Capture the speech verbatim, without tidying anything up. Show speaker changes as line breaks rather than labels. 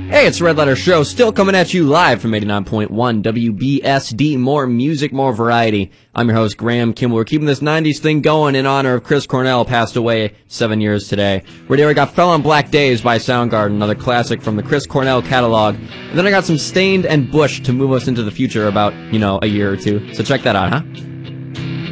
Hey, it's the Red Letter Show, still coming at you live from eighty-nine point one W B S D. More music, more variety. I'm your host, Graham Kimball. We're keeping this nineties thing going in honor of Chris Cornell, passed away seven years today. Right here, I got Fell on Black Days by Soundgarden, another classic from the Chris Cornell catalog. And then I got some Stained and Bush to move us into the future about, you know, a year or two. So check that out, huh?